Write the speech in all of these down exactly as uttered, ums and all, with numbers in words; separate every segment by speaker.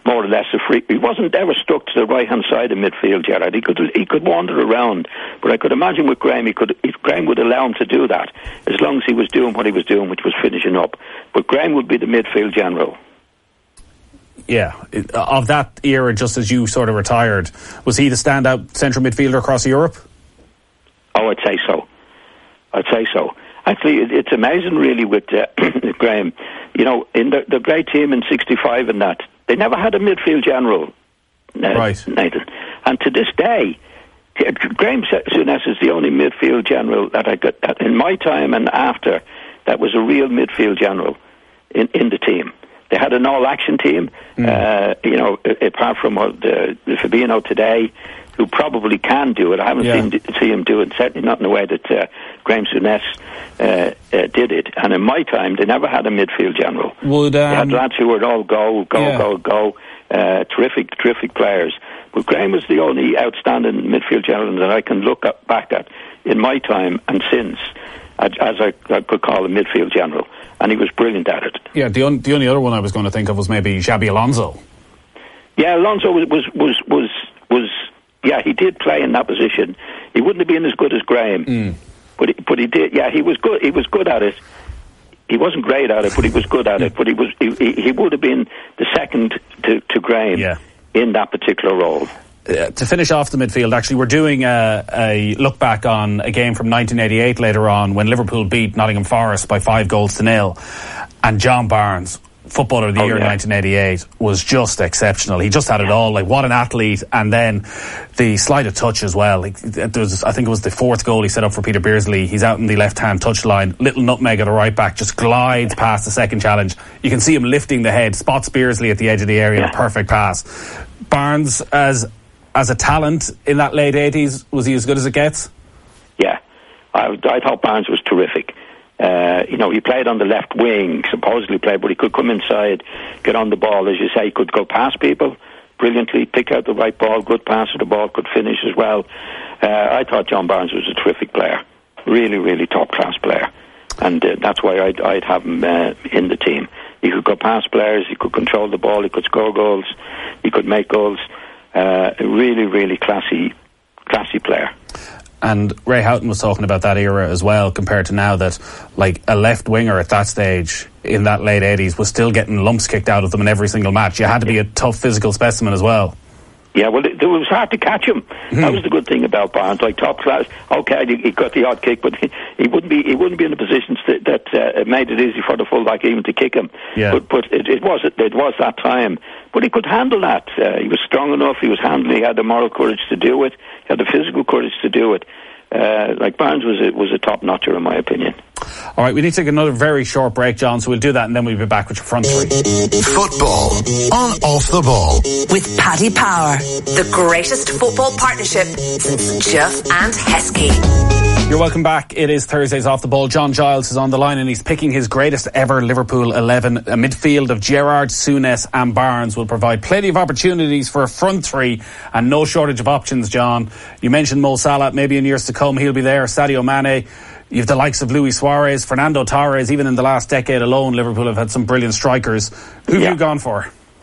Speaker 1: more or less a free. He wasn't ever stuck to the right-hand side of midfield, Gerard. He could he could wander around, but I could imagine with Graham, he could if Graham would allow him to do that, as long as he was doing what he was doing, which was finishing up. But Graham would be the midfield general.
Speaker 2: Yeah, of that era, just as you sort of retired, was he the standout central midfielder across Europe?
Speaker 1: Oh, I'd say so. I'd say so. Actually, it's amazing, really, with uh, Graham. You know, in the, the great team in sixty-five and that, they never had a midfield general, uh,
Speaker 2: right.
Speaker 1: Nathan. And to this day, Graham Souness is the only midfield general that I got in my time and after that was a real midfield general in, in the team. They had an all-action team, mm. uh, you know, apart from what uh, Fabinho today, who probably can do it. I haven't yeah. seen see him do it, certainly not in the way that uh, Graham Souness uh, uh, did it. And in my time, they never had a midfield general.
Speaker 2: Would, um,
Speaker 1: they had lads who would all go, go, yeah. go, go. Uh, terrific, terrific players. But Graham was the only outstanding midfield general that I can look at, back at in my time and since, as, as I, I could call a midfield general. And he was brilliant at it.
Speaker 2: Yeah, the, un- the only other one I was going to think of was maybe Xabi Alonso.
Speaker 1: Yeah, Alonso was, was, was, was, was yeah, he did play in that position. He wouldn't have been as good as Graham.
Speaker 2: Mm.
Speaker 1: But, he, but he did, yeah, he was good, he was good at it. He wasn't great at it, but he was good at it. But he was he, he would have been the second to, to Graham
Speaker 2: yeah.
Speaker 1: in that particular role.
Speaker 2: Uh, to finish off the midfield, actually, we're doing a, a look back on a game from nineteen eighty-eight later on when Liverpool beat Nottingham Forest by five goals to nil. And John Barnes, Footballer of the
Speaker 1: oh,
Speaker 2: Year
Speaker 1: yeah.
Speaker 2: in nineteen eighty-eight, was just exceptional. He just had it all. Like, what an athlete. And then the sleight of touch as well. Like, there was, I think it was the fourth goal he set up for Peter Beardsley. He's out in the left-hand touchline. Little nutmeg at the right back, just glides past the second challenge. You can see him lifting the head, spots Beardsley at the edge of the area, yeah. a perfect pass. Barnes, as as a talent in that late eighties, was he as good as it gets?
Speaker 1: Yeah. I, I thought Barnes was terrific. Uh, you know, he played on the left wing, supposedly played, but he could come inside, get on the ball, as you say, he could go past people brilliantly, pick out the right ball, good pass of the ball, could finish as well. Uh, I thought John Barnes was a terrific player, really, really top-class player, and uh, that's why I'd, I'd have him uh, in the team. He could go past players, he could control the ball, he could score goals, he could make goals. Uh, a really, really classy, classy player.
Speaker 2: And Ray Houghton was talking about that era as well, compared to now, that like a left winger at that stage in that late eighties was still getting lumps kicked out of them in every single match. You had to be a tough physical specimen as well.
Speaker 1: Yeah, well, it, it was hard to catch him. Mm. That was the good thing about Barnes, like top class. Okay, he, he got the odd kick, but he, he wouldn't be he wouldn't be in a position that, that uh, made it easy for the fullback even to kick him.
Speaker 2: Yeah.
Speaker 1: But, but it, it was it was that time. But he could handle that. Uh, he was strong enough. He was handling. He had the moral courage to do it. He had the physical courage to do it. Uh, like Barnes was a, was a top notcher in my opinion.
Speaker 2: All right, we need to take another very short break, John, so we'll do that and then we'll be back with your front three.
Speaker 3: Football on Off the Ball
Speaker 4: with Paddy Power, the greatest football partnership since Duff and Heskey.
Speaker 2: You're welcome back. It is Thursday's Off the Ball. John Giles is on the line and he's picking his greatest ever Liverpool eleven. A midfield of Gerrard, Souness and Barnes will provide plenty of opportunities for a front three and no shortage of options, John. You mentioned Mo Salah, maybe in years to come he'll be there. Sadio Mane. You have the likes of Luis Suarez, Fernando Torres. Even in the last decade alone, Liverpool have had some brilliant strikers. Who have
Speaker 1: yeah.
Speaker 2: you gone for?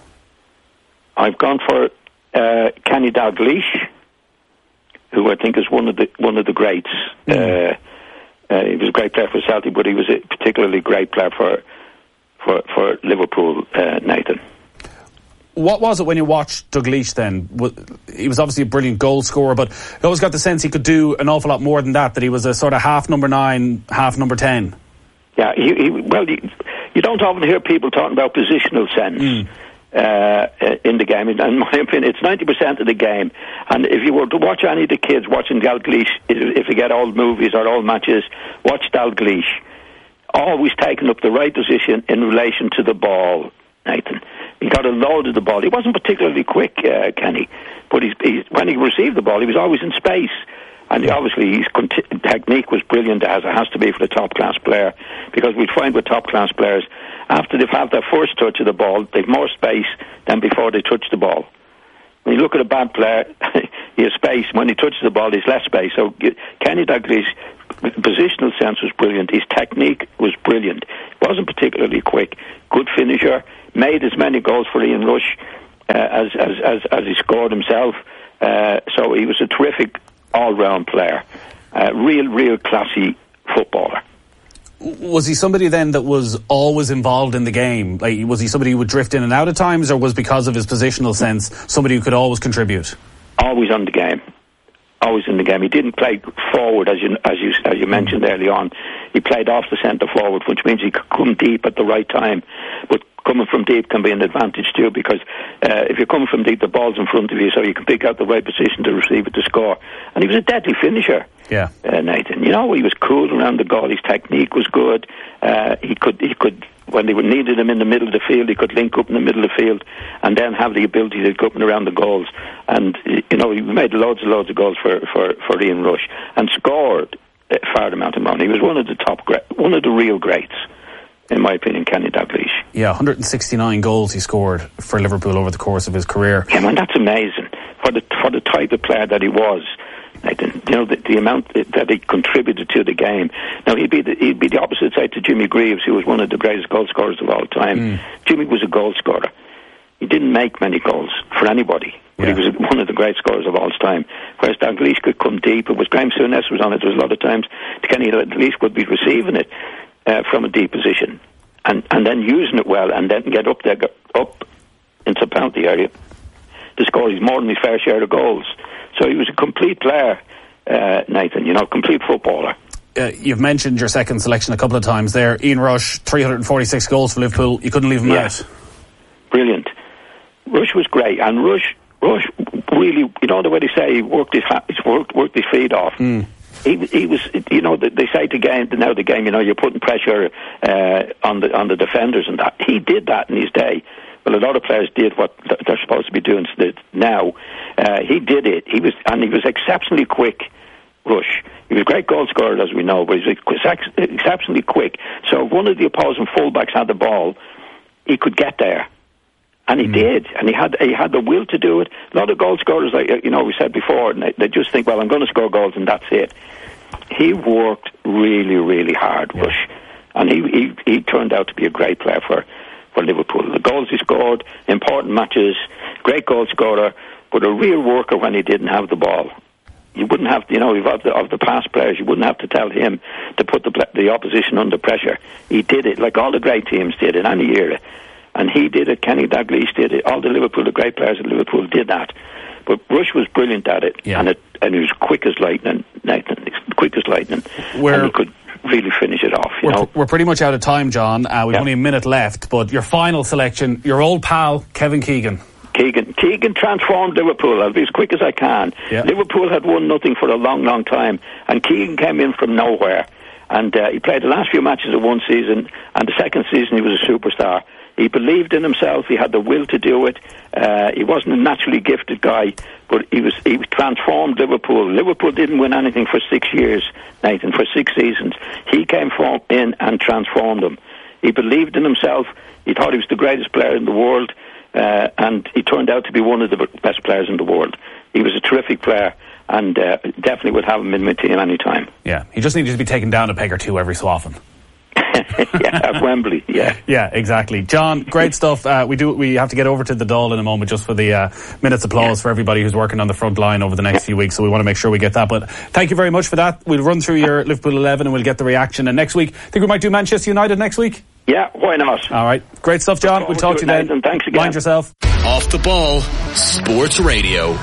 Speaker 1: I've gone for uh, Kenny Dalglish, who I think is one of the one of the greats. Mm. Uh, uh, he was a great player for Celtic, but he was a particularly great player for for, for Liverpool, uh, Nathan.
Speaker 2: What was it when you watched Dalglish then? He was obviously a brilliant goal scorer, but you always got the sense he could do an awful lot more than that, that he was a sort of half number nine, half number ten.
Speaker 1: Yeah, he, he, well, you, you don't often hear people talking about positional sense. Mm. Uh, in the game. In my opinion, it's ninety percent of the game. And if you were to watch any of the kids watching Dalglish, if you get old movies or old matches, watch Dalglish. Always taking up the right position in relation to the ball, Nathan. He got a load of the ball. He wasn't particularly quick, uh, Kenny, but he's, he's, when he received the ball, he was always in space. And he, obviously his conti- technique was brilliant, as it has to be for a top-class player, because we find with top-class players, after they've had their first touch of the ball, they've more space than before they touch the ball. When you look at a bad player, he has space. When he touches the ball, he's less space. So Kenny Dalglish, positional sense was brilliant. His technique was brilliant. He wasn't particularly quick. Good finisher. Made as many goals for Ian Rush uh, as, as as as he scored himself. Uh, so he was a terrific all-round player, uh, real real classy footballer.
Speaker 2: Was he somebody then that was always involved in the game? Like, was he somebody who would drift in and out at times, or was because of his positional sense somebody who could always contribute? Always
Speaker 1: on the game. Always in the game. He didn't play forward, as you as you as you mentioned mm. early on. He played off the centre forward, which means he could come deep at the right time. But coming from deep can be an advantage too, because uh, if you're coming from deep, the ball's in front of you, so you can pick out the right position to receive it to score. And he was a deadly finisher.
Speaker 2: Yeah,
Speaker 1: uh, Nathan. You know, he was cool around the goal. His technique was good. Uh, he could he could. When they needed him in the middle of the field, he could link up in the middle of the field and then have the ability to go up and around the goals. And, you know, he made loads and loads of goals for, for, for Ian Rush and scored a fair amount of money. He was one of the top, one of the real greats, in my opinion, Kenny Dalglish.
Speaker 2: Yeah, one hundred sixty-nine goals he scored for Liverpool over the course of his career.
Speaker 1: Yeah, man, that's amazing. For the, for the type of player that he was. Nathan, you know, the, the amount that he contributed to the game. Now, he'd be the, he'd be the opposite side to Jimmy Greaves, who was one of the greatest goal scorers of all time. Mm. Jimmy was a goal scorer. He didn't make many goals for anybody, but yeah. he was one of the great scorers of all time. Whereas Dalglish could come deep. It was Graham Souness was on it. There was a lot of times Kenny Dalglish would be receiving it uh, from a deep position and, and then using it well and then get up there, go up into the penalty area to score his more than his fair share of goals. So he was a complete player, uh, Nathan, you know, complete footballer.
Speaker 2: Uh, you've mentioned your second selection a couple of times there. Ian Rush, three hundred forty-six goals for Liverpool. You couldn't leave him
Speaker 1: yeah.
Speaker 2: out.
Speaker 1: Brilliant. Rush was great. And Rush Rush really, you know the way they say he worked his, ha- worked, worked his feet off. Mm. He, he was, you know, they say the game, now the game, you know, you're putting pressure uh, on the on the defenders and that. He did that in his day. Well, a lot of players did what they're supposed to be doing now. Uh, he did it. He was, and he was exceptionally quick. Rush. He was a great goal scorer, as we know, but he was ex- exceptionally quick. So if one of the opposing fullbacks had the ball, he could get there, and he mm. did. And he had he had the will to do it. A lot of goal scorers, like you know, we said before, and they, they just think, well, I'm going to score goals, and that's it. He worked really, really hard, yeah. Rush, and he, he he turned out to be a great player for. for Liverpool. The goals he scored, important matches, great goal scorer, but a real worker when he didn't have the ball. You wouldn't have, you know, of the, of the past players, you wouldn't have to tell him to put the, the opposition under pressure. He did it, like all the great teams did in any era. And he did it, Kenny Dalglish did it, all the Liverpool, the great players at Liverpool did that. But Rush was brilliant at it,
Speaker 2: yeah.
Speaker 1: and it, and he was quick as lightning, Nathan, quick as lightning.
Speaker 2: Where
Speaker 1: and he could really finish it off, you
Speaker 2: we're,
Speaker 1: know.
Speaker 2: We're pretty much out of time, John. Uh, we've
Speaker 1: yeah.
Speaker 2: only a minute left, but your final selection, your old pal, Kevin Keegan.
Speaker 1: Keegan. Keegan transformed Liverpool. I'll be as quick as I can.
Speaker 2: Yeah.
Speaker 1: Liverpool had won nothing for a long, long time, and Keegan came in from nowhere. And uh, he played the last few matches of one season, and the second season he was a superstar. He believed in himself. He had the will to do it. Uh, he wasn't a naturally gifted guy, but he was. He transformed Liverpool. Liverpool didn't win anything for six years, Nathan, for six seasons. He came from in and transformed them. He believed in himself. He thought he was the greatest player in the world, uh, and he turned out to be one of the best players in the world. He was a terrific player, and uh, definitely would have him in my team any time.
Speaker 2: Yeah, he just needed to be taken down a peg or two every so often.
Speaker 1: yeah, at Wembley, yeah.
Speaker 2: Yeah, exactly. John, great stuff. Uh, we do. We have to get over to the Dáil in a moment just for the uh, minute's applause yeah. for everybody who's working on the front line over the next yeah. few weeks, so we want to make sure we get that. But thank you very much for that. We'll run through your Liverpool eleven and we'll get the reaction. And next week, I think we might do Manchester United next week.
Speaker 1: Yeah, why not?
Speaker 2: All right. Great stuff, John. We'll talk to you then.
Speaker 1: Thanks again.
Speaker 2: Mind yourself.
Speaker 3: Off the Ball, Sports Radio.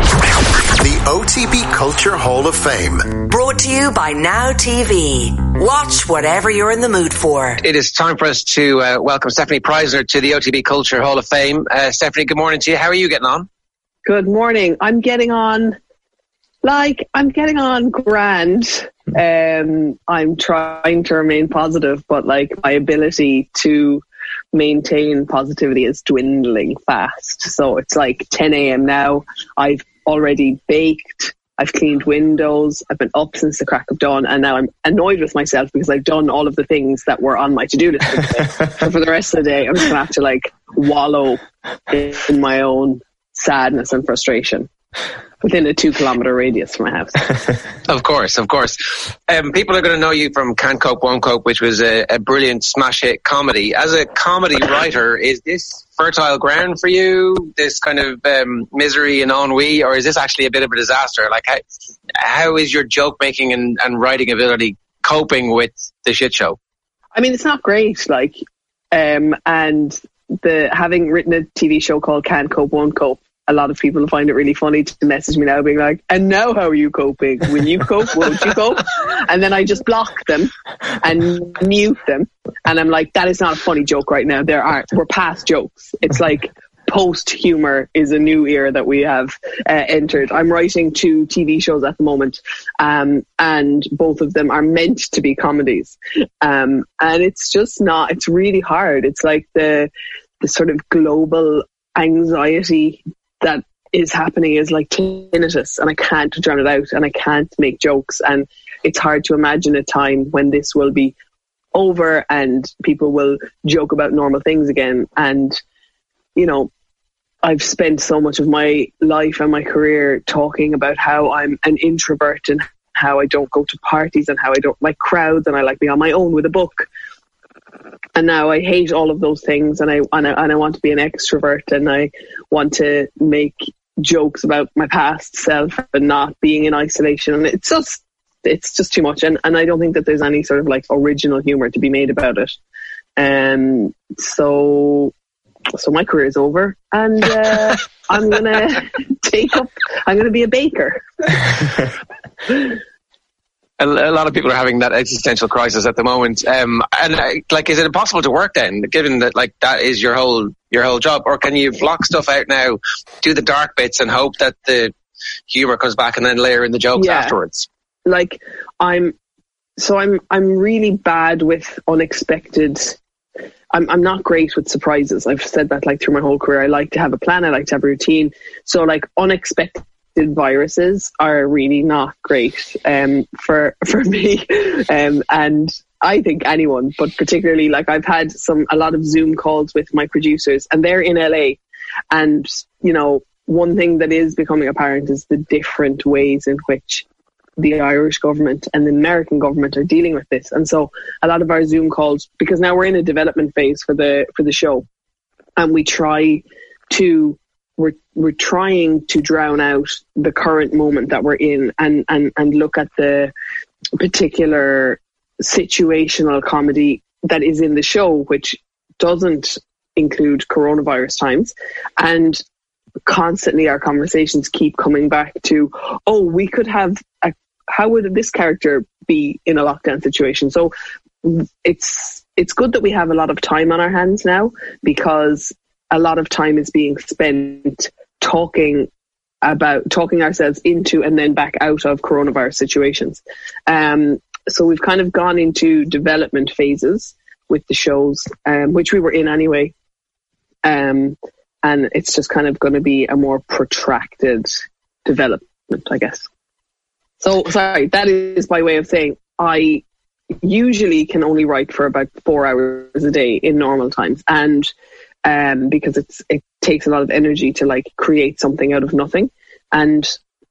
Speaker 3: The O T B Culture Hall of Fame.
Speaker 4: Brought to you by Now T V. Watch whatever you're in the mood for.
Speaker 5: It is time for us to uh, welcome Stephanie Preisner to the O T B Culture Hall of Fame. Uh, Stephanie, good morning to you. How are you getting on?
Speaker 6: Good morning. I'm getting on, like, I'm getting on grand. Um, I'm trying to remain positive, but, like, my ability to maintain positivity is dwindling fast. So it's like ten a.m. now. I've already baked. I've cleaned windows. I've been up since the crack of dawn, and now I'm annoyed with myself because I've done all of the things that were on my to-do list for the day. So for the rest of the day, I'm just going to have to like wallow in my own sadness and frustration. within a two kilometre radius from my house.
Speaker 5: Of course, of course. Um, people are going to know you from Can't Cope, Won't Cope, which was a, a brilliant smash hit comedy. As a comedy writer, is this fertile ground for you, this kind of um, misery and ennui, or is this actually a bit of a disaster? Like, how, how is your joke making and, and writing ability coping with the shit show?
Speaker 6: I mean, it's not great, like, um, and the having written a T V show called Can't Cope, Won't Cope, a lot of people find it really funny to message me now being like, and now how are you coping? Will you cope? Won't you cope? And then I just block them and mute them. And I'm like, that is not a funny joke right now. There aren't. We're past jokes. It's like post-humor is a new era that we have uh, entered. I'm writing two T V shows at the moment, um, and both of them are meant to be comedies. Um, and it's just not, it's really hard. It's like the the sort of global anxiety that is happening is like tinnitus, and I can't drown it out, and I can't make jokes, and it's hard to imagine a time when this will be over and people will joke about normal things again. And you know, I've spent so much of my life and my career talking about how I'm an introvert and how I don't go to parties and how I don't like crowds and I like being on my own with a book. And now I hate all of those things, and I, and I and I want to be an extrovert, and I want to make jokes about my past self and not being in isolation. And it's just it's just too much, and, and I don't think that there's any sort of like original humor to be made about it. And um, so so my career is over, and uh, I'm gonna take up. I'm gonna be a baker.
Speaker 5: A lot of people are having that existential crisis at the moment. Um, and uh, like, is it impossible to work then, given that like that is your whole your whole job, or can you block stuff out now, do the dark bits, and hope that the humor comes back, and then layer in the jokes yeah. afterwards?
Speaker 6: Like, I'm so I'm I'm really bad with unexpected. I'm I'm not great with surprises. I've said that like through my whole career. I like to have a plan. I like to have a routine. So like unexpected viruses are really not great um, for for me, um, and I think anyone, but particularly like I've had some a lot of Zoom calls with my producers, and they're in L A, and you know, one thing that is becoming apparent is the different ways in which the Irish government and the American government are dealing with this. And so a lot of our Zoom calls, because now we're in a development phase for the for the show, and we try to We're we're trying to drown out the current moment that we're in, and, and, and look at the particular situational comedy that is in the show, which doesn't include coronavirus times. And constantly our conversations keep coming back to, oh, we could have a, how would this character be in a lockdown situation? So it's it's good that we have a lot of time on our hands now, because a lot of time is being spent talking about talking ourselves into and then back out of coronavirus situations. Um, so we've kind of gone into development phases with the shows, um, which we were in anyway. Um, and it's just kind of going to be a more protracted development, I guess. So, sorry, that is by way of saying I usually can only write for about four hours a day in normal times. And Um, because it's it takes a lot of energy to like create something out of nothing. And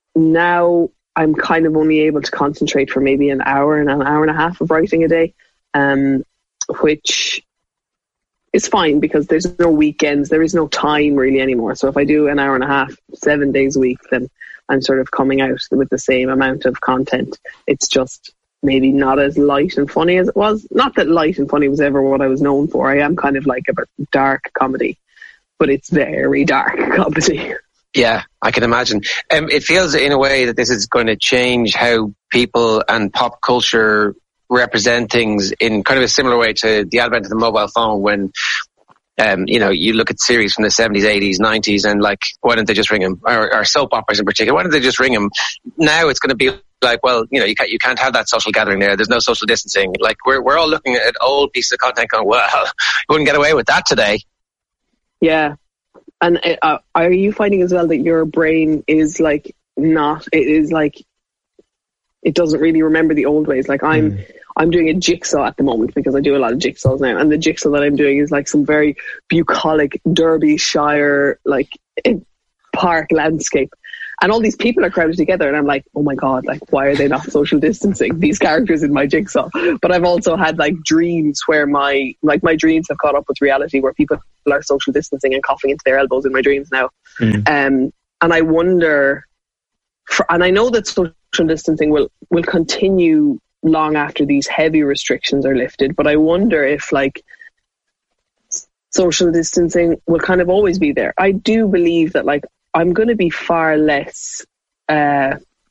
Speaker 6: now I'm kind of only able to concentrate for maybe an hour and an hour and a half of writing a day, um, which is fine because there's no weekends, there is no time really anymore. So if I do an hour and a half, seven days a week, then I'm sort of coming out with the same amount of content. It's just maybe not as light and funny as it was. Not that light and funny was ever what I was known for. I am kind of like a dark comedy, but it's very dark comedy.
Speaker 5: Yeah, I can imagine. Um, it feels in a way that this is going to change how people and pop culture represent things in kind of a similar way to the advent of the mobile phone, when Um, you know, you look at series from the seventies, eighties, nineties, and like, why don't they just ring them? Or, or soap operas in particular, why don't they just ring them? Now it's going to be like, well, you know, you can't, you can't have that social gathering there. There's no social distancing. Like, we're we're all looking at old pieces of content going, well, you wouldn't get away with that today.
Speaker 6: Yeah. And uh, are you finding as well that your brain is like not, it is like, it doesn't really remember the old ways? Like I'm, mm. I'm doing a jigsaw at the moment because I do a lot of jigsaws now, and the jigsaw that I'm doing is like some very bucolic Derbyshire like park landscape, and all these people are crowded together, and I'm like, oh my God, like, why are they not social distancing, these characters in my jigsaw? But I've also had like dreams where my, like my dreams have caught up with reality, where people are social distancing and coughing into their elbows in my dreams now. Mm. Um, and I wonder, for, and I know that social distancing will, will continue long after these heavy restrictions are lifted, but I wonder if like social distancing will kind of always be there. I do believe that like I'm going to be far less uh,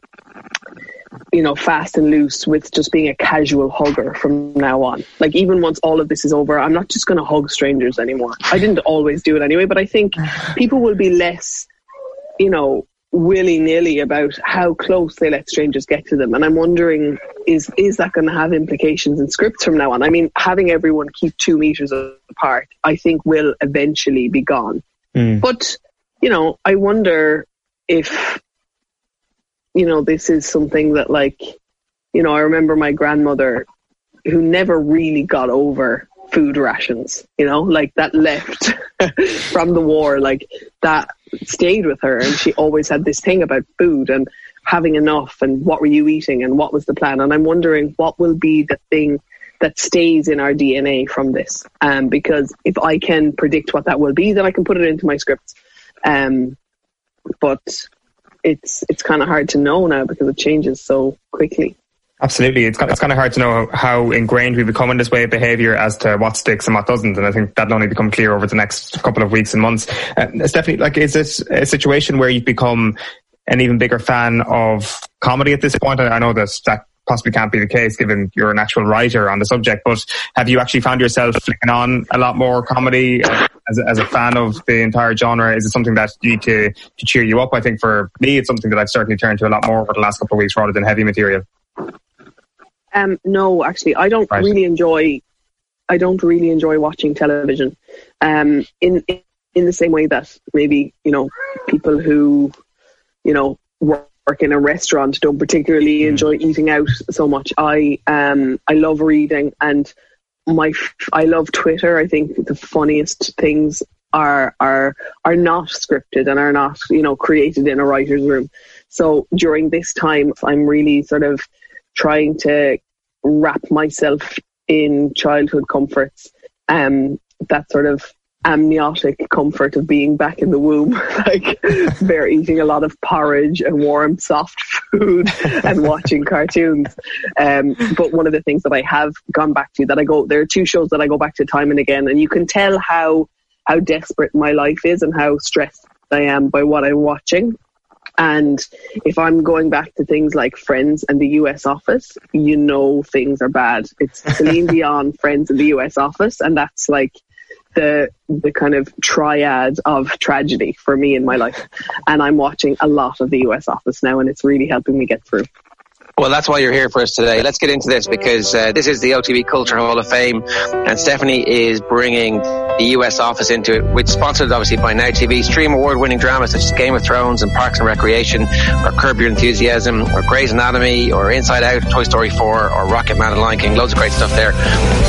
Speaker 6: you know, fast and loose with just being a casual hugger from now on. Like even once all of this is over, I'm not just going to hug strangers anymore. I didn't always do it anyway, but I think people will be less, you know, willy-nilly about how close they let strangers get to them. And I'm wondering, is is that going to have implications in scripts from now on? I mean, having everyone keep two meters apart, I think will eventually be gone. Mm. But, you know, I wonder if, you know, this is something that, like, you know, I remember my grandmother, who never really got over food rations, you know, like that left from the war, like that stayed with her, and she always had this thing about food and having enough and what were you eating and what was the plan. And I'm wondering what will be the thing that stays in our D N A from this, um, because if I can predict what that will be, then I can put it into my scripts, um, but it's it's kind of hard to know now because it changes so quickly.
Speaker 7: Absolutely. It's, it's kind of hard to know how ingrained we become in this way of behaviour as to what sticks and what doesn't. And I think that'll only become clear over the next couple of weeks and months. Uh, Stephanie, like, is this a situation where you've become an even bigger fan of comedy at this point? I know that that possibly can't be the case given you're an actual writer on the subject, but have you actually found yourself flicking on a lot more comedy uh, as, a, as a fan of the entire genre? Is it something that you need to, to cheer you up? I think for me, it's something that I've certainly turned to a lot more over the last couple of weeks rather than heavy material.
Speaker 6: Um, no, actually, I don't right. really enjoy. I don't really enjoy watching television. Um, in in the same way that maybe, you know, people who, you know, work in a restaurant don't particularly mm. enjoy eating out so much. I um I love reading, and my I love Twitter. I think the funniest things are are are not scripted and are not, you know, created in a writer's room. So during this time, I'm really sort of trying to wrap myself in childhood comforts, um, that sort of amniotic comfort of being back in the womb, like they're eating a lot of porridge and warm, soft food and watching cartoons. Um, but one of the things that I have gone back to, that I go, there are two shows that I go back to time and again, and you can tell how how desperate my life is and how stressed I am by what I'm watching. And if I'm going back to things like Friends and the U S Office, you know things are bad. It's Celine Dion, Friends and the U S Office, and that's like the the kind of triad of tragedy for me in my life. And I'm watching a lot of the U S Office now, and it's really helping me get through.
Speaker 5: Well, that's why you're here for us today. Let's get into this, because uh, this is the O T B Culture Hall of Fame, and Stephanie is bringing the U S Office into it, which is sponsored obviously by Now T V. Stream award-winning dramas such as Game of Thrones and Parks and Recreation, or Curb Your Enthusiasm, or Grey's Anatomy, or Inside Out, Toy Story four, or Rocket Man and Lion King. Loads of great stuff there.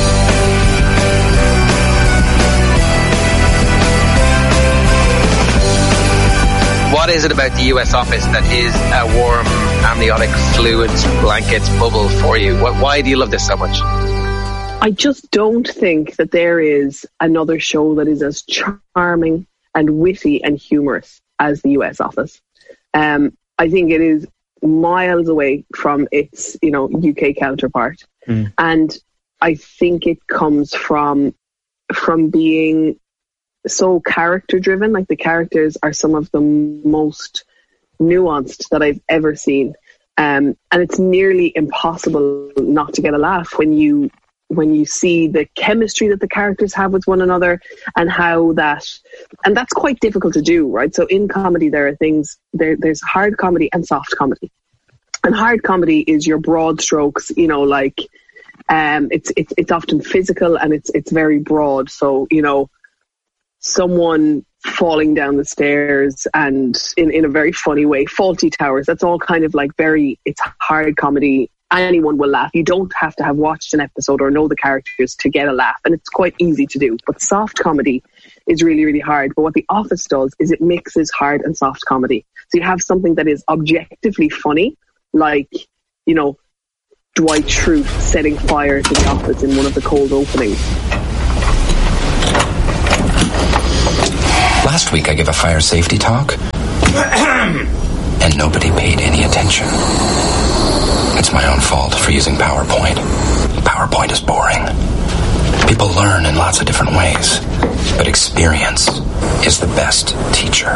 Speaker 5: What is it about the U S Office that is a warm amniotic fluids blanket bubble for you? What, why do you love this so much?
Speaker 6: I just don't think that there is another show that is as charming and witty and humorous as the U S Office. Um, I think it is miles away from its, you know, U K counterpart. Mm. And I think it comes from from being so character driven. Like, the characters are some of the most nuanced that I've ever seen. Um, and it's nearly impossible not to get a laugh when you when you see the chemistry that the characters have with one another, and how that, and that's quite difficult to do, right? So in comedy, there are things, there, there's hard comedy and soft comedy. And hard comedy is your broad strokes, you know, like, um, it's, it's, it's often physical and it's, it's very broad. So, you know, someone falling down the stairs and in, in a very funny way, Faulty Towers, that's all kind of like very, it's hard comedy anyone will laugh. You don't have to have watched an episode or know the characters to get a laugh, and it's quite easy to do. But soft comedy is really, really hard. But what The Office does is it mixes hard and soft comedy. So you have something that is objectively funny, like, you know, Dwight Schrute setting fire to the office in one of the cold openings.
Speaker 8: Last week I gave a fire safety talk, and nobody paid any attention. It's my own fault for using PowerPoint. PowerPoint is boring. People learn in lots of different ways, but experience is the best teacher.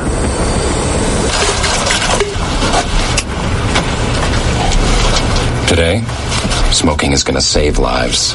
Speaker 8: Today, smoking is going to save lives.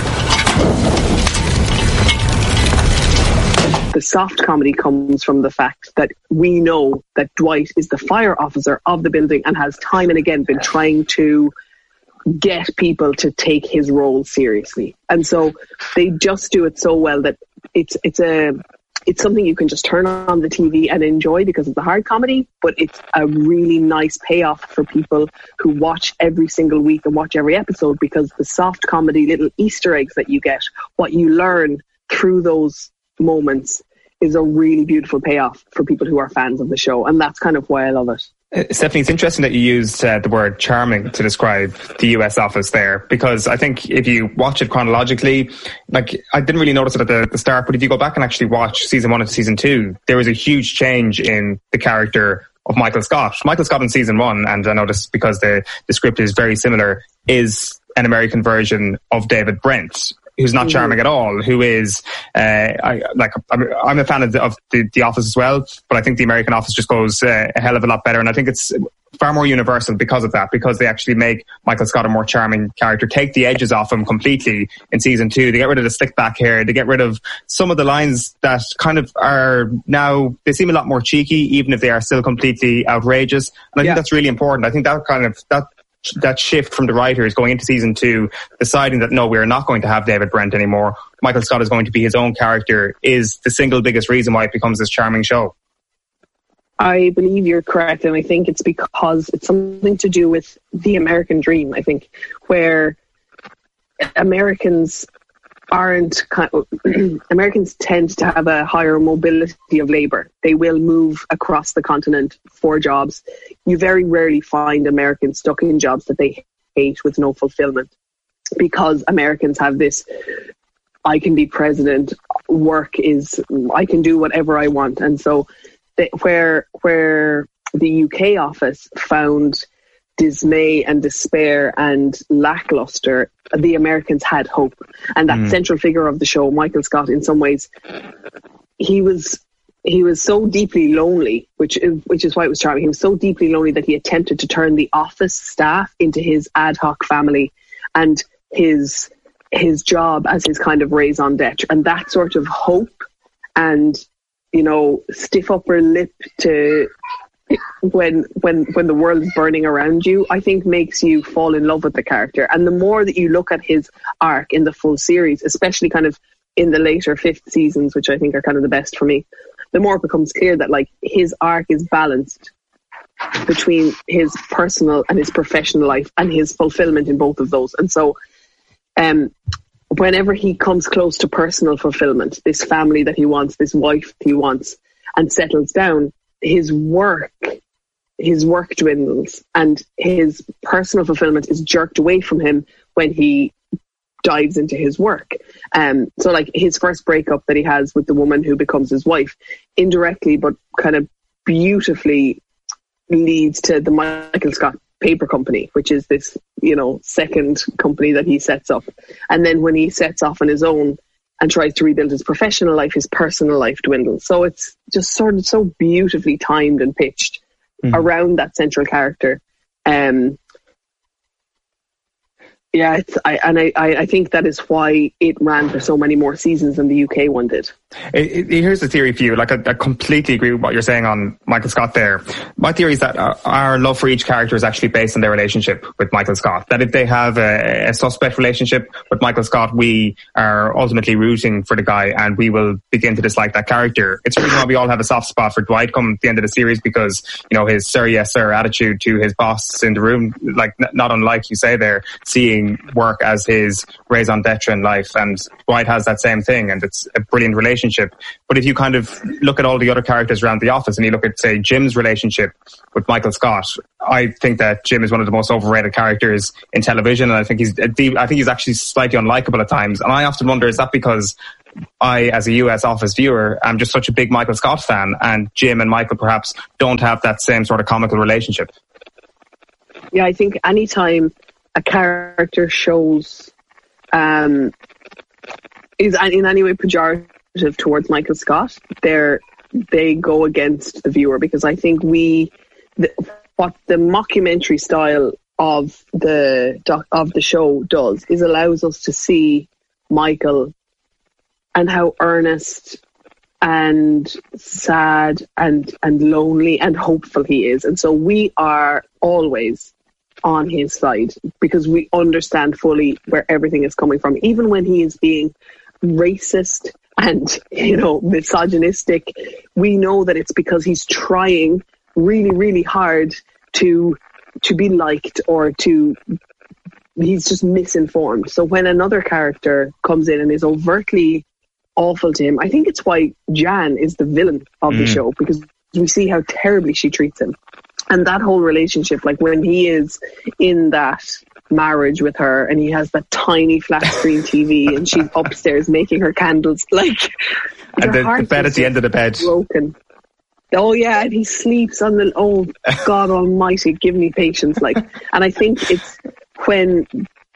Speaker 6: The soft comedy comes from the fact that we know that Dwight is the fire officer of the building and has time and again been trying to get people to take his role seriously. And so they just do it so well that it's it's a it's something you can just turn on the T V and enjoy because it's a hard comedy, but it's a really nice payoff for people who watch every single week and watch every episode, because the soft comedy little Easter eggs that you get, what you learn through those moments, is a really beautiful payoff for people who are fans of the show. And that's kind of why I love it.
Speaker 7: Uh, Stephanie, it's interesting that you used uh, the word charming to describe the U S Office there, because I think if you watch it chronologically, like, I didn't really notice it at the, the start, but if you go back and actually watch season one and season two, there was a huge change in the character of Michael Scott. Michael Scott in season one, and I noticed because the, the script is very similar, is an American version of David Brent, who's not charming at all, who is, uh, I, like, I'm, I'm a fan of, the, of the, the Office as well, but I think the American Office just goes uh, a hell of a lot better. And I think it's far more universal because of that, because they actually make Michael Scott a more charming character, take the edges off him completely in season two. They get rid of the slick back hair. They get rid of some of the lines that kind of are now, they seem a lot more cheeky, even if they are still completely outrageous. And I yeah. think that's really important. I think that kind of, that, that shift from the writers going into season two, deciding that no, we're not going to have David Brent anymore, Michael Scott is going to be his own character, is the single biggest reason why it becomes this charming show.
Speaker 6: I believe you're correct, and I think it's because it's something to do with the American dream, I think, where Americans aren't Americans tend to have a higher mobility of labour. They will move across the continent for jobs. You very rarely find Americans stuck in jobs that they hate with no fulfillment, because Americans have this, I can be president, work is, I can do whatever I want. And so they, where where the U K office found dismay and despair and lackluster, the Americans had hope. And that mm. central figure of the show, Michael Scott, in some ways, he was he was so deeply lonely, which which is why it was charming. He was so deeply lonely that he attempted to turn the office staff into his ad hoc family, and his his job as his kind of raison d'etre. And that sort of hope and, you know, stiff upper lip to when when when the world is burning around you, I think makes you fall in love with the character. And the more that you look at his arc in the full series, especially kind of in the later fifth seasons, which I think are kind of the best for me, the more it becomes clear that, like, his arc is balanced between his personal and his professional life and his fulfillment in both of those. And so um whenever he comes close to personal fulfillment, this family that he wants, this wife that he wants, and settles down, his work, his work dwindles, and his personal fulfillment is jerked away from him when he dives into his work. Um, so, like, his first breakup that he has with the woman who becomes his wife, indirectly but kind of beautifully leads to the Michael Scott Paper Company, which is this, you know, second company that he sets up. And then when he sets off on his own and tries to rebuild his professional life, his personal life dwindles. So it's just sort of so beautifully timed and pitched mm. around that central character. Um, yeah, it's, I, and I, I think that is why it ran for so many more seasons than the U K one did.
Speaker 7: It, it, here's the theory for you. Like, I, I completely agree with what you're saying on Michael Scott there. My theory is that our, our love for each character is actually based on their relationship with Michael Scott. That if they have a, a suspect relationship with Michael Scott, we are ultimately rooting for the guy and we will begin to dislike that character. It's the reason why we all have a soft spot for Dwight come the end of the series, because, you know, his sir, yes sir attitude to his boss in the room, like n- not unlike you say there, seeing work as his raison d'etre in life. And Dwight has that same thing, and it's a brilliant relationship. But if you kind of look at all the other characters around the office and you look at, say, Jim's relationship with Michael Scott, I think that Jim is one of the most overrated characters in television, and I think he's I think he's actually slightly unlikable at times. And I often wonder, is that because I, as a U S Office viewer, am just such a big Michael Scott fan, and Jim and Michael perhaps don't have that same sort of comical relationship?
Speaker 6: Yeah, I think anytime a character shows um, is in any way pejorative towards Michael Scott, they're they go against the viewer, because I think we the, what the mockumentary style of the doc, of the show does is allows us to see Michael and how earnest and sad and and lonely and hopeful he is, and so we are always on his side because we understand fully where everything is coming from, even when he is being racist and, you know, misogynistic. We know that it's because he's trying really, really hard to to be liked, or to he's just misinformed. So when another character comes in and is overtly awful to him, I think it's why Jan is the villain of mm. the show, because we see how terribly she treats him. And that whole relationship, like when he is in that marriage with her and he has that tiny flat screen T V and she's upstairs making her candles, like,
Speaker 7: and the, the bed at the end of the bed
Speaker 6: broken. Oh yeah, and he sleeps on the, oh God almighty, give me patience. Like, and I think it's when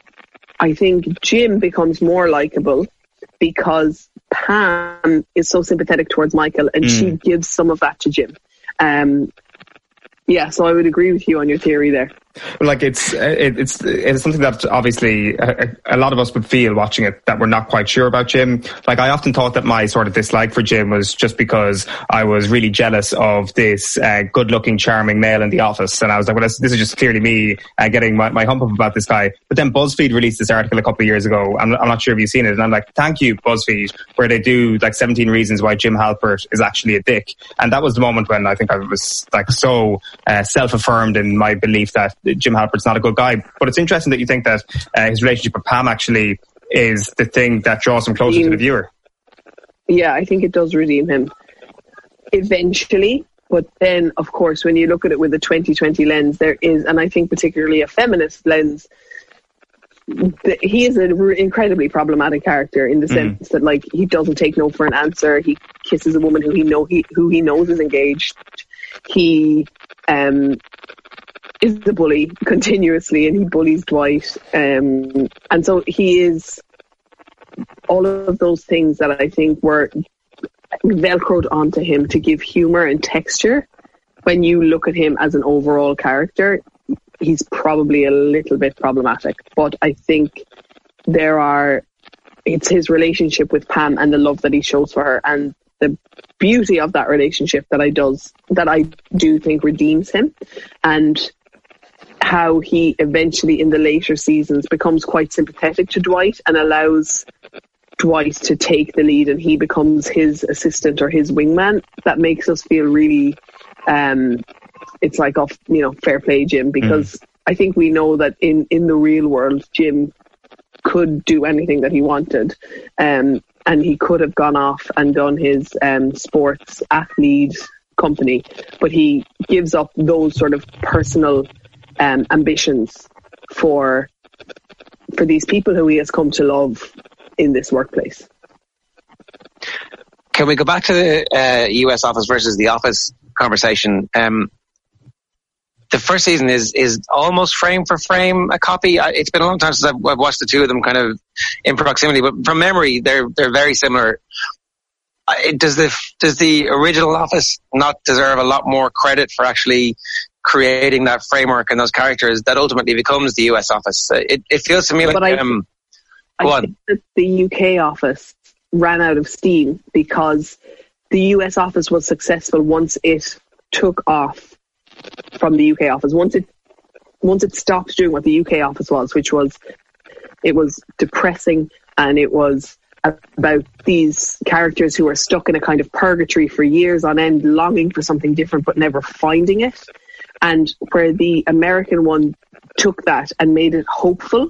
Speaker 6: I think Jim becomes more likable because Pam is so sympathetic towards Michael, and mm. she gives some of that to Jim. Um, yeah, so I would agree with you on your theory there.
Speaker 7: Like it's it, it's it's something that obviously a, a lot of us would feel watching it, that we're not quite sure about Jim. Like, I often thought that my sort of dislike for Jim was just because I was really jealous of this uh, good-looking, charming male in the office, and I was like, well, this, this is just clearly me uh, getting my, my hump up about this guy. But then BuzzFeed released this article a couple of years ago. I'm, I'm not sure if you've seen it, and I'm like, thank you, BuzzFeed, where they do like seventeen reasons why Jim Halpert is actually a dick. And that was the moment when I think I was like so uh, self-affirmed in my belief that Jim Halpert's not a good guy. But it's interesting that you think that uh, his relationship with Pam actually is the thing that draws him closer to the viewer.
Speaker 6: Yeah, I think it does redeem him eventually. But then, of course, when you look at it with a twenty twenty lens, there is, and I think particularly a feminist lens, the, he is an re- incredibly problematic character in the sense mm. that, like, he doesn't take no for an answer. He kisses a woman who he know he who he knows is engaged. He um. is the bully continuously, and he bullies Dwight. Um, and so he is all of those things that I think were velcroed onto him to give humour and texture. When you look at him as an overall character, he's probably a little bit problematic. But I think there are, it's his relationship with Pam and the love that he shows for her and the beauty of that relationship that I does that I do think redeems him, and how he eventually in the later seasons becomes quite sympathetic to Dwight and allows Dwight to take the lead, and he becomes his assistant or his wingman. That makes us feel really um it's like, off, you know, fair play, Jim, because mm. I think we know that in in the real world Jim could do anything that he wanted, um and he could have gone off and done his um, sports athlete company, but he gives up those sort of personal um, ambitions for for these people who he has come to love in this workplace.
Speaker 5: Can we go back to the uh, U S Office versus The Office conversation? Um, the first season is is almost frame for frame a copy. It's been a long time since I've, I've watched the two of them kind of in proximity, but from memory, they're they're very similar. Does the does the original Office not deserve a lot more credit for actually creating that framework and those characters that ultimately becomes the U S Office? It it feels to me like
Speaker 6: but I,
Speaker 5: um.
Speaker 6: I
Speaker 5: go on.
Speaker 6: think that the U K Office ran out of steam because the U S office was successful once it took off from the U K office. Once it once it stopped doing what the U K office was, which was it was depressing, and it was about these characters who are stuck in a kind of purgatory for years on end, longing for something different but never finding it. And where the American one took that and made it hopeful,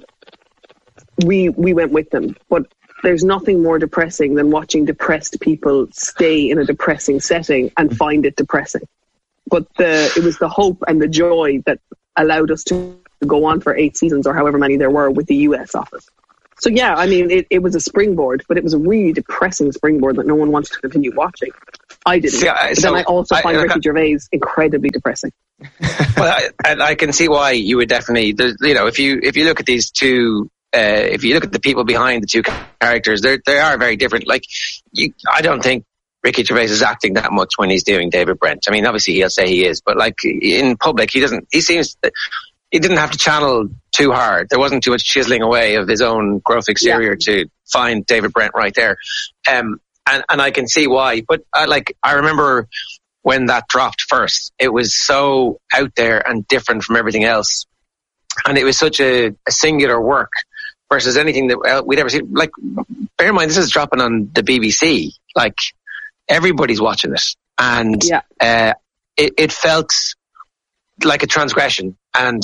Speaker 6: we we went with them. But there's nothing more depressing than watching depressed people stay in a depressing setting and find it depressing. But the it was the hope and the joy that allowed us to go on for eight seasons or however many there were with the U S office. So yeah, I mean, it, it was a springboard, but it was a really depressing springboard that no one wanted to continue watching. I didn't. See, I, but so then I also I, find I, Ricky Gervais incredibly depressing.
Speaker 5: Well, I, I can see why you would definitely, you know, if you if you look at these two, uh, if you look at the people behind the two characters, they they are very different. Like, you, I don't think Ricky Gervais is acting that much when he's doing David Brent. I mean, obviously he'll say he is, but like in public, he doesn't. He seems. He didn't have to channel too hard. There wasn't too much chiseling away of his own growth exterior yeah. to find David Brent right there. Um, and, and I can see why. But I, like, I remember when that dropped first, it was so out there and different from everything else. And it was such a, a singular work versus anything that we'd ever seen. Like, bear in mind, this is dropping on the B B C. Like, everybody's watching it. And yeah. uh, it, it felt like a transgression. And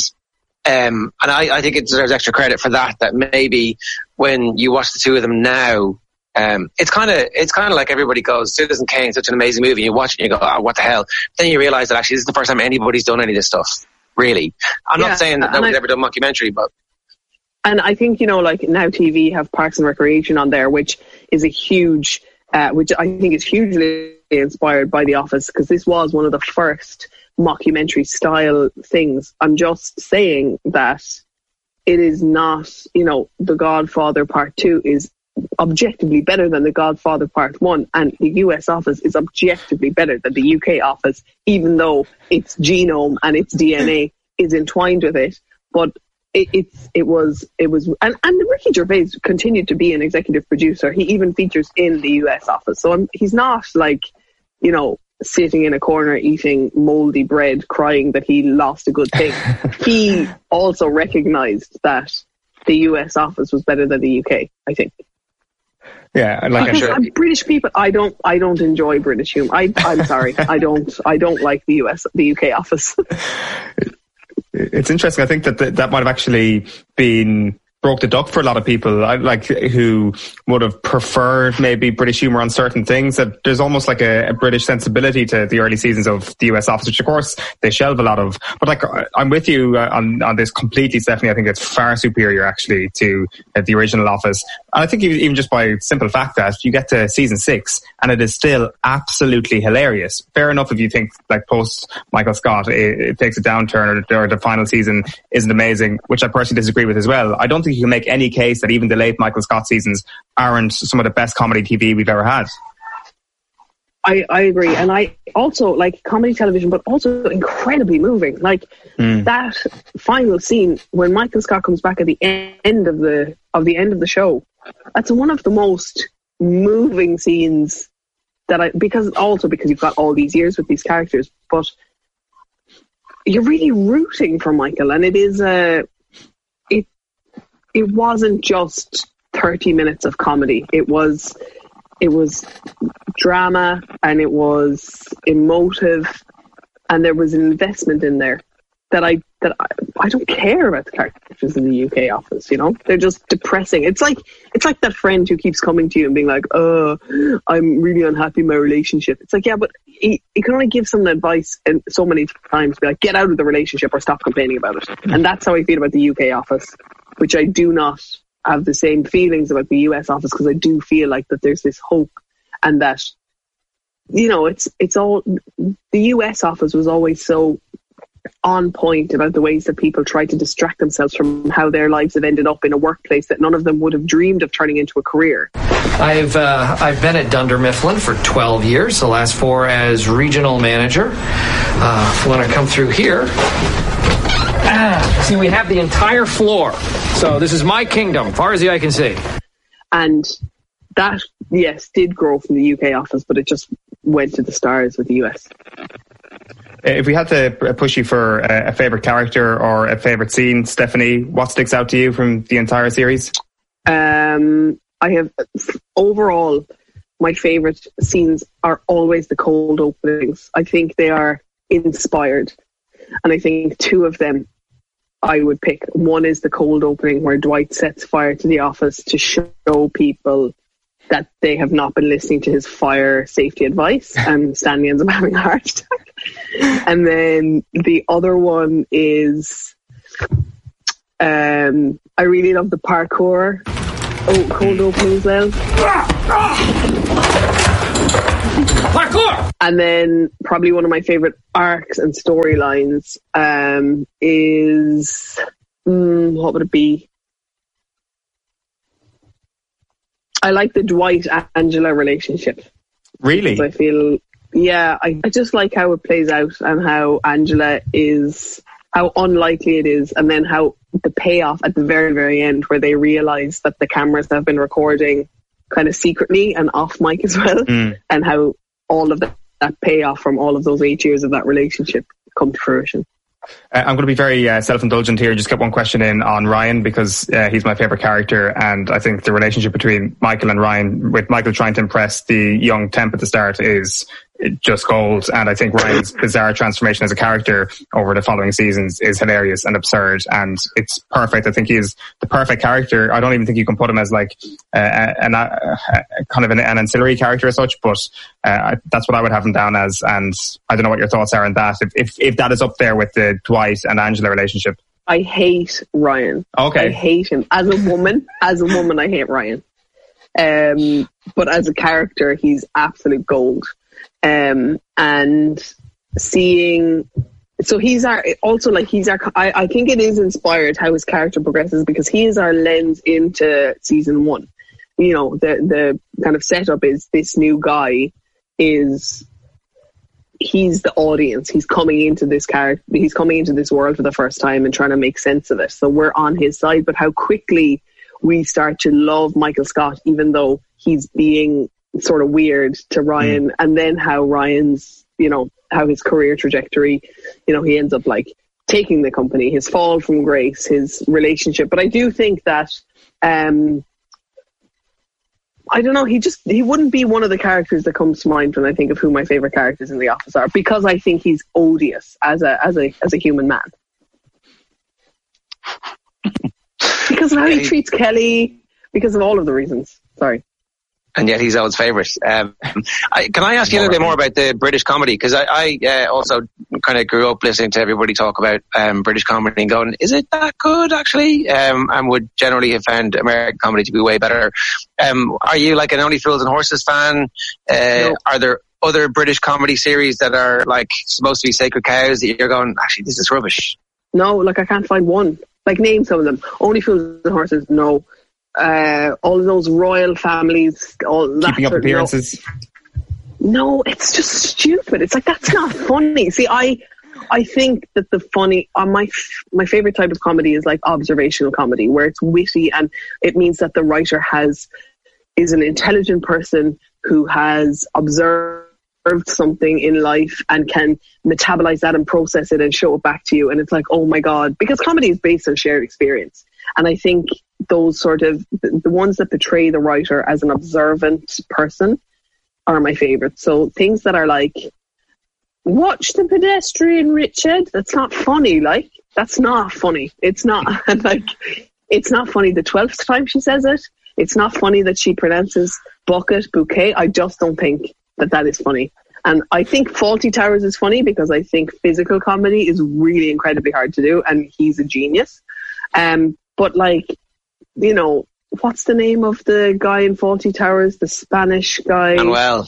Speaker 5: um, and I, I think it deserves extra credit for that. That maybe when you watch the two of them now, um, it's kind of it's kind of like everybody goes, Citizen Kane, such an amazing movie. And you watch it and you go, oh, what the hell? Then you realise that actually this is the first time anybody's done any of this stuff. Really, I'm yeah, not saying that nobody's I, ever done mockumentary, but
Speaker 6: and I think you know, like Now T V have Parks and Recreation on there, which is a huge, uh, which I think is hugely inspired by The Office, because this was one of the first mockumentary style things. I'm just saying that it is not, you know, The Godfather Part Two is objectively better than The Godfather Part One, and the U S office is objectively better than the U K office, even though its genome and its D N A is entwined with it. But it, it's it was it was and, and Ricky Gervais continued to be an executive producer. He even features in the U S office, so I'm, he's not like, you know, sitting in a corner eating moldy bread crying that he lost a good thing. He also recognised that the U S office was better than the U K, I think.
Speaker 7: Yeah, and like I'm sure
Speaker 6: British people, I don't I don't enjoy British humour. I I'm sorry. I don't I don't like the U S the U K office.
Speaker 7: It's interesting. I think that th- that might have actually been broke the duck for a lot of people, like who would have preferred maybe British humour on certain things. That there's almost like a, a British sensibility to the early seasons of the U S office, which of course they shelve a lot of. But like, I'm with you on on this completely, Stephanie. I think it's far superior actually to uh, the original Office. And I think even just by simple fact that you get to season six and it is still absolutely hilarious. Fair enough if you think like post Michael Scott it, it takes a downturn, or, or the final season isn't amazing, which I personally disagree with as well. I don't think you can make any case that even the late Michael Scott seasons aren't some of the best comedy T V we've ever had.
Speaker 6: I, I agree. And I also like comedy television, but also incredibly moving. Like mm. that final scene when Michael Scott comes back at the end of the of the end of the show, that's one of the most moving scenes that I, because also because you've got all these years with these characters, but you're really rooting for Michael. And it is a, it, it wasn't just thirty minutes of comedy. It was, it was drama, and it was emotive, and there was an investment in there that I that I, I don't care about the characters in the U K office. You know, they're just depressing. It's like it's like that friend who keeps coming to you and being like, "Oh, I'm really unhappy in my relationship." It's like, yeah, but he, he can only give some advice and so many times, be like, "Get out of the relationship or stop complaining about it." And that's how I feel about the U K office, which I do not have the same feelings about the U S office, because I do feel like that there's this hope, and that, you know, it's it's all, the U S office was always so on point about the ways that people try to distract themselves from how their lives have ended up in a workplace that none of them would have dreamed of turning into a career.
Speaker 9: I've uh, I've been at Dunder Mifflin for twelve years, the last four as regional manager. Uh, when I come through here, ah, see, we have the entire floor. So this is my kingdom, far as the eye can see.
Speaker 6: And that, yes, did grow from the U K office, but it just went to the stars with the U S.
Speaker 7: If we had to push you for a favourite character or a favourite scene, Stephanie, what sticks out to you from the entire series?
Speaker 6: Um, I have, overall, my favourite scenes are always the cold openings. I think they are inspired. And I think two of them I would pick. One is the cold opening where Dwight sets fire to the office to show people that they have not been listening to his fire safety advice, and Stanley ends up having a heart attack. And then the other one is, um, I really love the parkour oh, cold opening as well. Parkour! And then probably one of my favourite arcs and storylines um, is, mm, what would it be? I like the Dwight-Angela relationship.
Speaker 7: Really?
Speaker 6: I feel, yeah, I, I just like how it plays out and how Angela is, how unlikely it is, and then how the payoff at the very, very end where they realise that the cameras have been recording kind of secretly and off mic as well, mm. and how all of that, that payoff from all of those eight years of that relationship come to fruition.
Speaker 7: Uh, I'm going to be very uh, self-indulgent here. Just get one question in on Ryan because uh, he's my favourite character, and I think the relationship between Michael and Ryan, with Michael trying to impress the young temp at the start, is just gold. And I think Ryan's bizarre transformation as a character over the following seasons is hilarious and absurd, and it's perfect. I think he's the perfect character. I don't even think you can put him as like uh, an, uh, kind of an, an ancillary character as such, but uh, that's what I would have him down as. And I don't know what your thoughts are on that. If if, if that is up there with the Dwight and Angela relationship.
Speaker 6: I hate Ryan.
Speaker 7: Okay.
Speaker 6: I hate him. As a woman, as a woman, I hate Ryan. Um, but as a character, he's absolute gold. Um, and seeing, so he's our, also like he's our, I, I think it is inspired how his character progresses because he is our lens into season one. You know, the, the kind of setup is this new guy is, he's the audience. He's coming into this character, he's coming into this world for the first time and trying to make sense of it. So we're on his side, but how quickly we start to love Michael Scott, even though he's being sort of weird to Ryan, mm. and then how Ryan's, you know, how his career trajectory, you know, he ends up like taking the company, his fall from grace, his relationship. But I do think that, um, I don't know, he just, he wouldn't be one of the characters that comes to mind when I think of who my favourite characters in The Office are, because I think he's odious as a, as a, as a human man. Because of how he treats Kelly, because of all of the reasons. Sorry.
Speaker 5: And yet he's Owen's favourite. Um, I, can I ask you a little bit more about the British comedy? Because I, I uh, also kind of grew up listening to everybody talk about um, British comedy and going, is it that good actually? Um, and would generally have found American comedy to be way better. Um, are you like an Only Fools and Horses fan? Uh, no. Are there other British comedy series that are like supposed to be sacred cows that you're going, actually, this is rubbish?
Speaker 6: No, like I can't find one. Like name some of them. Only Fools and Horses, no. Uh, all of those royal families, all that.
Speaker 7: Keeping Up Appearances.
Speaker 6: No. no, it's just stupid. It's like, that's not funny. See, I, I think that the funny, uh, my my favorite type of comedy is like observational comedy, where it's witty and it means that the writer has is an intelligent person who has observed something in life and can metabolize that and process it and show it back to you. And it's like, oh my God, because comedy is based on shared experience. And I think those sort of, the ones that portray the writer as an observant person are my favorite. So things that are like, watch the pedestrian, Richard. That's not funny. Like, that's not funny. It's not. Like, it's not funny the twelfth time she says it. It's not funny that she pronounces bucket, bouquet. I just don't think that that is funny. And I think Fawlty Towers is funny because I think physical comedy is really incredibly hard to do, and he's a genius. Um, but like, you know, what's the name of the guy in Fawlty Towers? The Spanish guy.
Speaker 5: Manuel.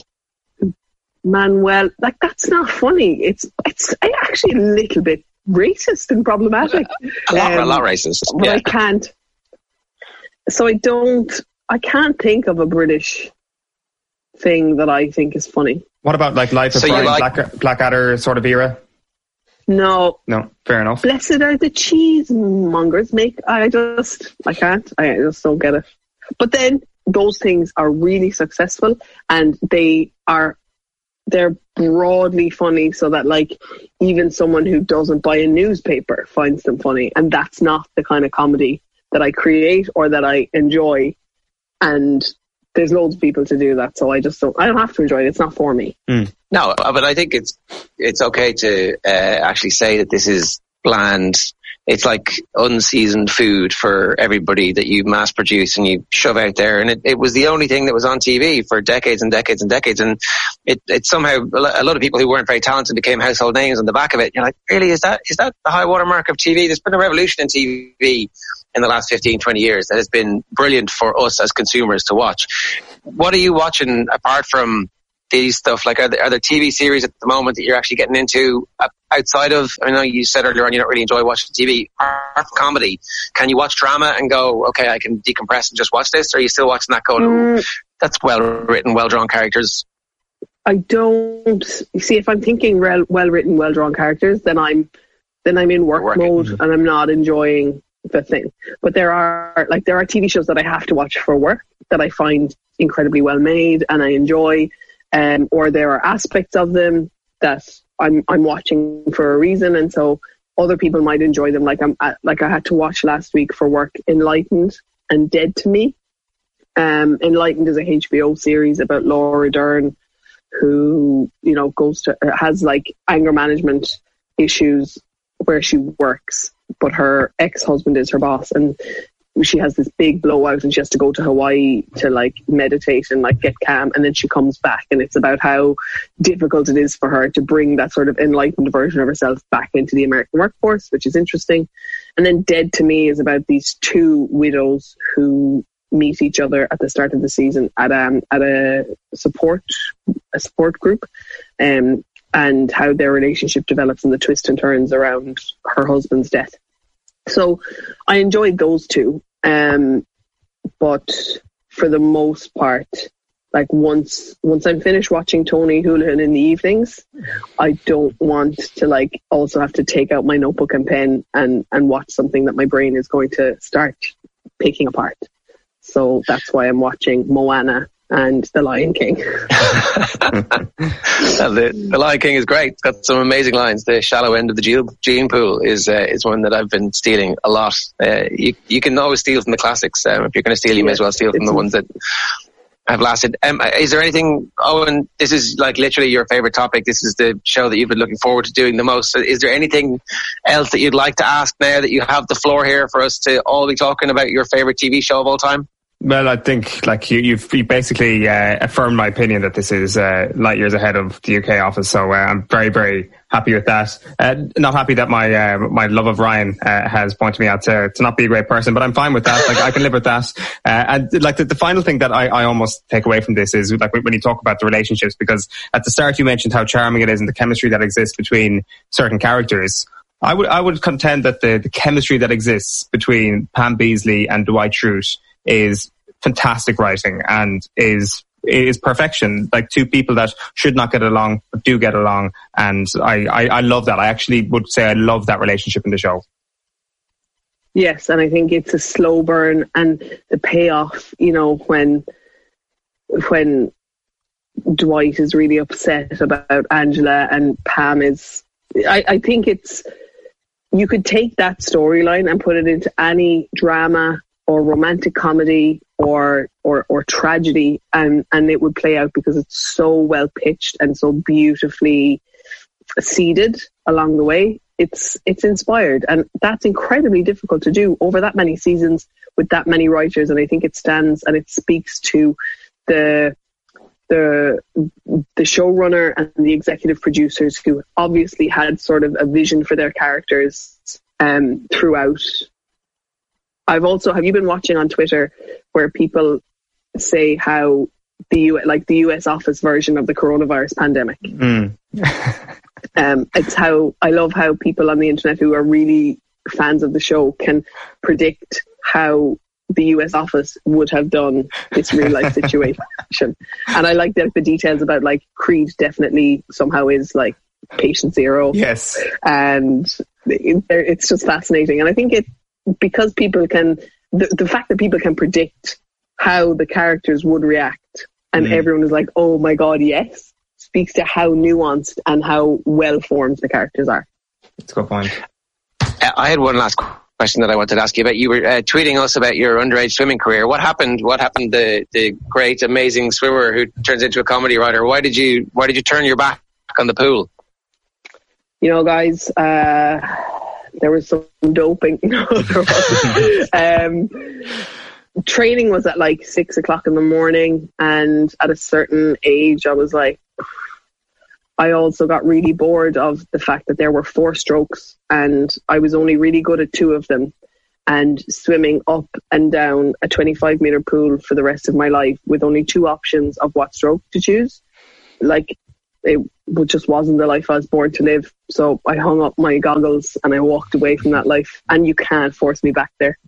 Speaker 6: Manuel. Like, that's not funny. It's it's actually a little bit racist and problematic.
Speaker 5: A lot, um, a lot racist.
Speaker 6: But
Speaker 5: yeah.
Speaker 6: I can't. So I don't. I can't think of a British thing that I think is funny.
Speaker 7: What about like Life of
Speaker 5: so
Speaker 7: Brian
Speaker 5: like-
Speaker 7: Black, Blackadder sort of era?
Speaker 6: No.
Speaker 7: No, fair enough.
Speaker 6: Blessed are the cheesemongers. Make I just I can't. I just don't get it. But then those things are really successful, and they are they're broadly funny, so that like even someone who doesn't buy a newspaper finds them funny. And that's not the kind of comedy that I create or that I enjoy. And there's loads of people to do that, so I just don't. I don't have to enjoy it. It's not for me.
Speaker 5: Mm. No, but I think it's it's okay to uh, actually say that this is bland. It's like unseasoned food for everybody that you mass produce and you shove out there. And it, it was the only thing that was on T V for decades and decades and decades. And it, it somehow, a lot of people who weren't very talented became household names on the back of it. You're like, really, is that is that the high watermark of T V? There's been a revolution in T V in the last fifteen, twenty years that has been brilliant for us as consumers to watch. What are you watching apart from these stuff? Like, are there, are there T V series at the moment that you're actually getting into outside of, I know you said earlier on you don't really enjoy watching T V, apart from comedy? Can you watch drama and go, okay, I can decompress and just watch this? Or are you still watching that going, mm. that's well written, well drawn characters?
Speaker 6: I don't, you see, if I'm thinking well, well written, well drawn characters, then I'm, then I'm in work Working. mode mm-hmm. and I'm not enjoying the thing. But there are, like, there are T V shows that I have to watch for work that I find incredibly well made and I enjoy. Um, or there are aspects of them that I'm I'm watching for a reason, and so other people might enjoy them. Like I'm like I had to watch last week for work Enlightened and Dead to Me. Um, Enlightened is a H B O series about Laura Dern, who you know goes to has like anger management issues where she works, but her ex-husband is her boss, and she has this big blowout and she has to go to Hawaii to like meditate and like get calm, and then she comes back, and it's about how difficult it is for her to bring that sort of enlightened version of herself back into the American workforce, which is interesting. And then Dead to Me is about these two widows who meet each other at the start of the season at um at a support a support group, um and how their relationship develops and the twists and turns around her husband's death. So I enjoyed those two. Um, but for the most part, like once once I'm finished watching Tony Houlihan in the evenings, I don't want to like also have to take out my notebook and pen and, and watch something that my brain is going to start picking apart. So that's why I'm watching Moana and The Lion King.
Speaker 5: the, the Lion King is great. It's got some amazing lines. The shallow end of the gene pool is uh, is one that I've been stealing a lot. Uh, you you can always steal from the classics. Um, if you're going to steal, you may as well steal from the ones that have lasted. Um, is there anything, Owen, this is like literally your favourite topic. This is the show that you've been looking forward to doing the most. So is there anything else that you'd like to ask now that you have the floor here for us to all be talking about your favourite T V show of all time?
Speaker 7: Well, I think like you, you've you basically uh, affirmed my opinion that this is uh, light years ahead of the U K office. So uh, I'm very, very happy with that. Uh, not happy that my uh, my love of Ryan uh, has pointed me out to, to not be a great person, but I'm fine with that. Like I can live with that. Uh, and like the, the final thing that I, I almost take away from this is like when you talk about the relationships, because at the start you mentioned how charming it is and the chemistry that exists between certain characters. I would I would contend that the, the chemistry that exists between Pam Beesly and Dwight Schrute is fantastic writing and is is perfection. Like two people that should not get along but do get along, and I, I, I love that. I actually would say I love that relationship in the show.
Speaker 6: Yes, and I think it's a slow burn, and the payoff, you know, when when Dwight is really upset about Angela and Pam is, I, I think it's, you could take that storyline and put it into any drama or romantic comedy or or or tragedy, and and it would play out because it's so well pitched and so beautifully seeded along the way. It's it's inspired, and that's incredibly difficult to do over that many seasons with that many writers. And I think it stands and it speaks to the the the showrunner and the executive producers who obviously had sort of a vision for their characters um, throughout. I've also, have you been watching on Twitter where people say how the U, like the U S office version of the coronavirus pandemic? Mm. um, it's how, I love how people on the internet who are really fans of the show can predict how the U S office would have done this real life situation. And I like the, the details about like Creed definitely somehow is like patient zero.
Speaker 7: Yes.
Speaker 6: And it, it's just fascinating. And I think it, because people can, the, the fact that people can predict how the characters would react. And
Speaker 7: Mm.
Speaker 6: everyone was like, oh my God, yes. Speaks to how nuanced and how well formed the characters are.
Speaker 7: That's a good point.
Speaker 5: Uh, I had one last question that I wanted to ask you about. You were uh, tweeting us about your underage swimming career. What happened? What happened? The the great, amazing swimmer who turns into a comedy writer. Why did you Why did you turn your back on the pool?
Speaker 6: You know, guys, uh, there was some doping. No, there wasn't. um, training was at like six o'clock in the morning, and at a certain age, I was like, I also got really bored of the fact that there were four strokes and I was only really good at two of them, and swimming up and down a twenty-five meter pool for the rest of my life with only two options of what stroke to choose. Like, it just wasn't the life I was born to live. So I hung up my goggles and I walked away from that life, and you can't force me back there.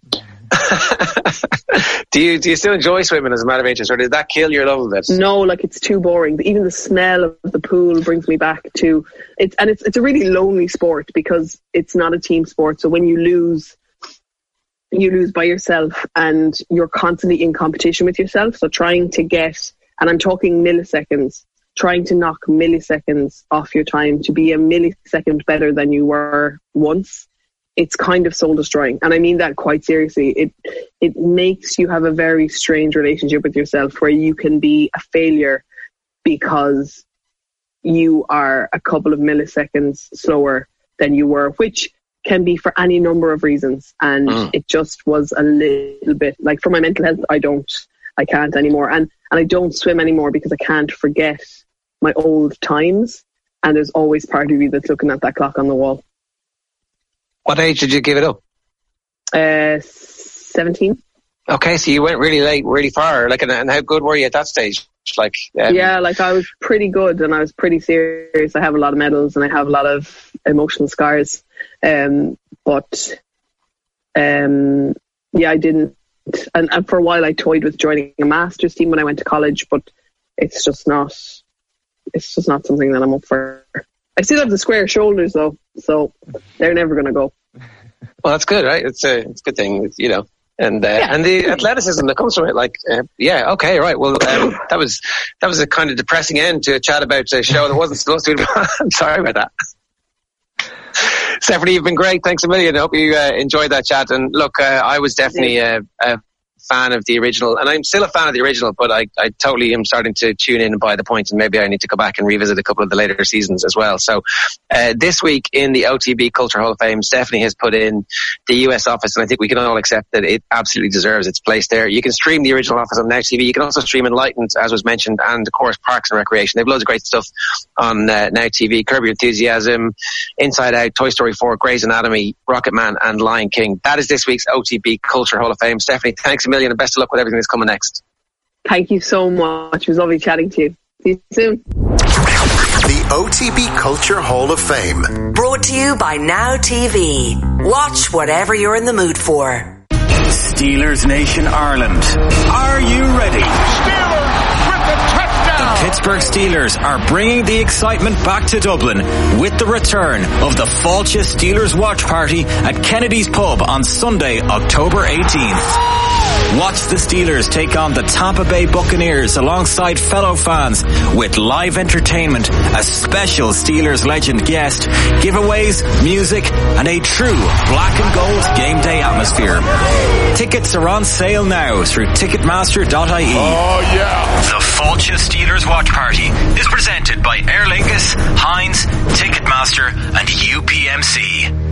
Speaker 5: do you do you still enjoy swimming as a matter of interest, or did that kill your love of it?
Speaker 6: No, like, it's too boring. Even the smell of the pool brings me back to it. And it's it's a really lonely sport because it's not a team sport. So when you lose, you lose by yourself, and you're constantly in competition with yourself. So trying to get, and I'm talking milliseconds, trying to knock milliseconds off your time to be a millisecond better than you were once, it's kind of soul destroying. And I mean that quite seriously. It it makes you have a very strange relationship with yourself where you can be a failure because you are a couple of milliseconds slower than you were, which can be for any number of reasons. And mm. it just was a little bit, like, for my mental health, I don't, I can't anymore. And, and I don't swim anymore because I can't forget my old times. And there's always part of you that's looking at that clock on the wall.
Speaker 5: What age did you give it up?
Speaker 6: Uh, seventeen.
Speaker 5: Okay, so you went really late, really far. Like, and, and how good were you at that stage? Like, um,
Speaker 6: yeah, like, I was pretty good and I was pretty serious. I have a lot of medals and I have a lot of emotional scars. Um, but um, yeah, I didn't. And, and for a while, I toyed with joining a master's team when I went to college, but it's just not. It's just not something that I'm up for. I still have the square shoulders though, so they're never going to go.
Speaker 5: Well, that's good, right? It's a, it's a good thing, you know. And uh,
Speaker 6: yeah.
Speaker 5: and the athleticism that comes from it, like, uh, yeah, okay, right. Well, um, that was that was a kind of depressing end to a chat about a show that wasn't supposed to be. I'm sorry about that. Stephanie, you've been great. Thanks a million. I hope you uh, enjoyed that chat. And look, uh, I was definitely uh, a fan of the original, and I'm still a fan of the original, but I, I totally am starting to tune in and buy the point, and maybe I need to go back and revisit a couple of the later seasons as well. So uh, this week in the O T B Culture Hall of Fame, Stephanie has put in the U S office, and I think we can all accept that it absolutely deserves its place there. You can stream the original office on Now T V. You can also stream Enlightened, as was mentioned, and of course Parks and Recreation. They have loads of great stuff on uh, Now T V. Curb Your Enthusiasm, Inside Out, Toy Story four, Grey's Anatomy, Rocket Man, and Lion King. That is this week's O T B Culture Hall of Fame. Stephanie, thanks a million and best of luck with everything that's coming next.
Speaker 6: Thank you so much. It was lovely chatting to you. See you soon.
Speaker 3: The O T B Culture Hall of Fame.
Speaker 4: Brought to you by Now T V. Watch whatever you're in the mood for.
Speaker 10: Steelers Nation Ireland. Are you ready? Steelers with the touchdown! The Pittsburgh Steelers are bringing the excitement back to Dublin with the return of the Fáilte Steelers Watch Party at Kennedy's Pub on Sunday, October eighteenth. Watch the Steelers take on the Tampa Bay Buccaneers alongside fellow fans with live entertainment, a special Steelers legend guest, giveaways, music, and a true black and gold game day atmosphere. Tickets are on sale now through ticketmaster dot I E.
Speaker 11: Oh yeah!
Speaker 10: The Fáilte Steelers Watch Party is presented by Aer Lingus, Heinz, Ticketmaster, and U P M C.